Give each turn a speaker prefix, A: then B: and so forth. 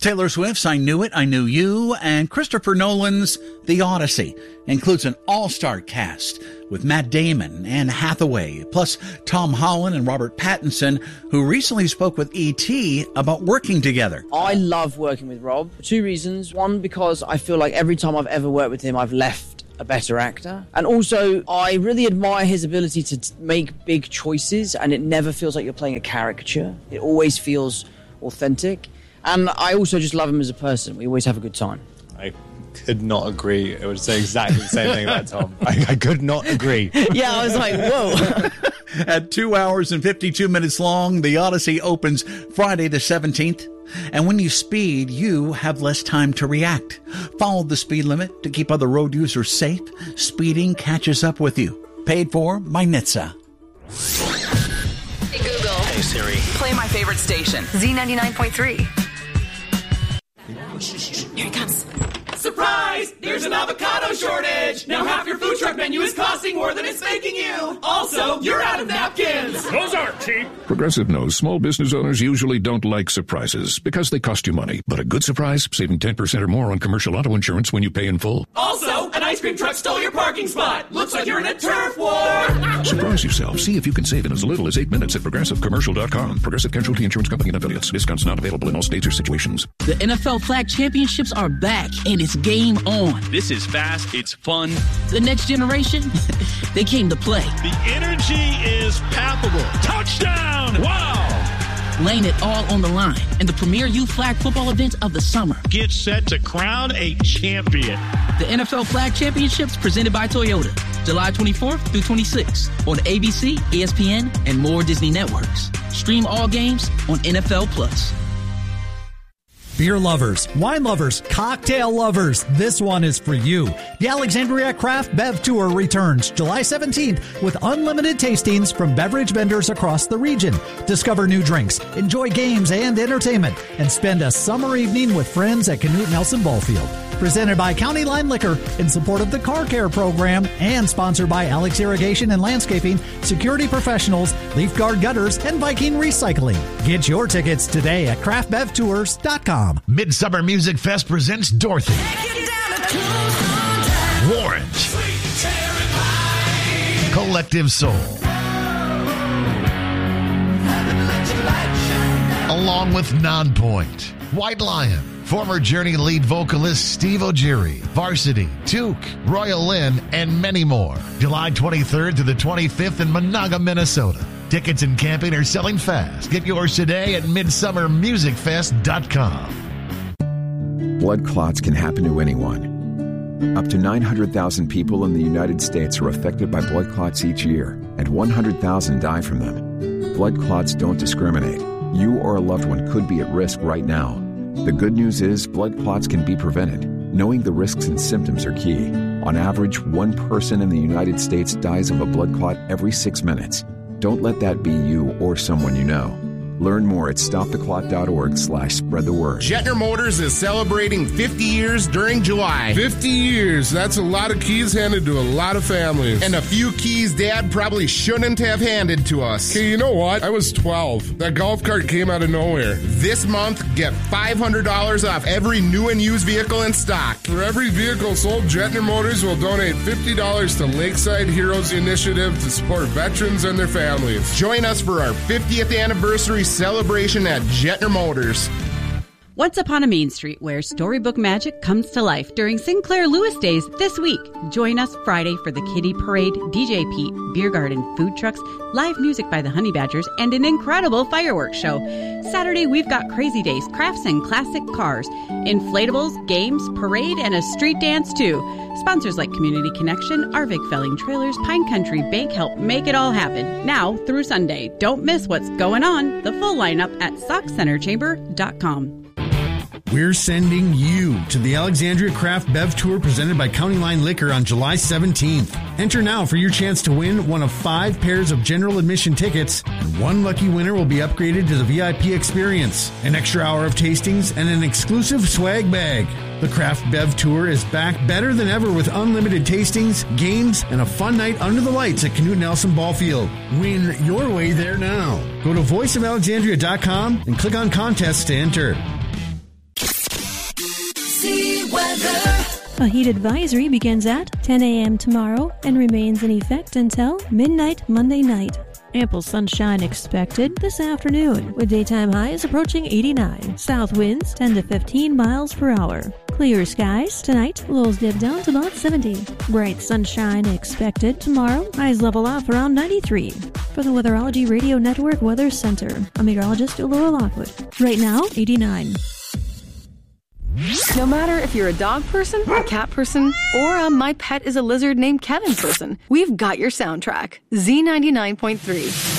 A: Taylor Swift's I Knew It, I Knew You, and Christopher Nolan's The Odyssey includes an all-star cast with Matt Damon, Anne Hathaway, plus Tom Holland and Robert Pattinson, who recently spoke with E.T. about working together.
B: I love working with Rob for two reasons. One, because I feel like every time I've ever worked with him, I've left a better actor. And also, I really admire his ability to make big choices, and it never feels like you're playing a caricature. It always feels authentic. And I also just love him as a person. We always have a good time.
C: I could not agree. I would say exactly the same thing about Tom. I could not agree.
B: Yeah, I was like, whoa.
A: At 2 hours and 52 minutes long, The Odyssey opens Friday the 17th. And when you speed, you have less time to react. Follow the speed limit to keep other road users safe. Speeding catches up with you. Paid for by NHTSA.
D: Hey Google.
E: Hey Siri.
D: Play my favorite station. Z99.3. Here he comes.
F: Surprise! There's an avocado shortage! Now half your food truck menu is costing more than it's making you! Also, you're out of napkins!
G: Those aren't cheap!
H: Progressive knows small business owners usually don't like surprises because they cost you money. But a good surprise, saving 10% or more on commercial auto insurance when you pay in full.
F: Also, an ice cream truck stole your parking spot! Looks like you're in a turf war!
H: Surprise yourself. See if you can save in as little as 8 minutes at ProgressiveCommercial.com. Progressive Casualty Insurance Company and Affiliates. Discounts not available in all states or situations.
I: The NFL Flag Championships are back, and it's game on.
G: This is fast. It's fun.
I: The next generation, they came to play.
G: The energy is palpable. Touchdown! Wow!
I: Laying it all on the line in the premier youth flag football event of the summer.
G: Get set to crown a champion.
I: The NFL Flag Championships presented by Toyota. July 24th through 26th on ABC, ESPN, and more Disney networks. Stream all games on NFL Plus.
J: Beer lovers, wine lovers, cocktail lovers, this one is for you. The Alexandria Craft Bev Tour returns July 17th with unlimited tastings from beverage vendors across the region. Discover new drinks, enjoy games and entertainment, and spend a summer evening with friends at Canute Nelson Ballfield. Presented by County Line Liquor in support of the Car Care Program and sponsored by Alex Irrigation and Landscaping, Security Professionals, Leaf Guard Gutters, and Viking Recycling. Get your tickets today at craftbevtours.com.
K: Midsummer Music Fest presents Dorothy, Warrant, Collective Soul, along with Nonpoint, White Lion, former Journey lead vocalist Steve O'Geary, Varsity, Took, Royal Lynn, and many more. July 23rd to the 25th in Monaga, Minnesota. Tickets and camping are selling fast. Get yours today at midsummermusicfest.com.
L: Blood clots can happen to anyone. Up to 900,000 people in the United States are affected by blood clots each year, and 100,000 die from them. Blood clots don't discriminate. You or a loved one could be at risk right now. The good news is blood clots can be prevented. Knowing the risks and symptoms are key. On average, one person in the United States dies of a blood clot every 6 minutes. Don't let that be you or someone you know. Learn more at stoptheclot.org/spread the word.
M: Jetner Motors is celebrating 50 years during July.
N: 50 years. That's a lot of keys handed to a lot of families.
M: And a few keys Dad probably shouldn't have handed to us.
N: Hey, you know what? I was 12. That golf cart came out of nowhere.
M: This month, get $500 off every new and used vehicle in stock.
N: For every vehicle sold, Jetner Motors will donate $50 to Lakeside Heroes Initiative to support veterans and their families.
M: Join us for our 50th anniversary celebration at Jetner Motors.
O: Once upon a Main Street, where storybook magic comes to life during Sinclair Lewis Days this week. Join us Friday for the Kitty Parade, DJ Pete, beer garden, food trucks, live music by the Honey Badgers, and an incredible fireworks show. Saturday, we've got Crazy Days, crafts and classic cars, inflatables, games, parade, and a street dance too. Sponsors like Community Connection, Arvik Felling Trailers, Pine Country Bank help make it all happen. Now through Sunday. Don't miss what's going on. The full lineup at SoxCenterChamber.com.
P: We're sending you to the Alexandria Craft Bev Tour presented by County Line Liquor on July 17th. Enter now for your chance to win one of 5 pairs of general admission tickets, and one lucky winner will be upgraded to the VIP experience, an extra hour of tastings, and an exclusive swag bag. The Craft Bev Tour is back better than ever with unlimited tastings, games, and a fun night under the lights at Canute Nelson Ballfield. Win your way there now. Go to voiceofalexandria.com and click on contests to enter.
E: A heat advisory begins at 10 a.m. tomorrow and remains in effect until midnight Monday night. Ample sunshine expected this afternoon, with daytime highs approaching 89. South winds 10 to 15 miles per hour. Clear skies tonight, lows dip down to about 70. Bright sunshine expected tomorrow, highs level off around 93. For the Weatherology Radio Network Weather Center, I'm meteorologist Laura Lockwood. Right now, 89.
Q: No matter if you're a dog person, a cat person, or a my pet is a lizard named Kevin person, we've got your soundtrack. Z99.3.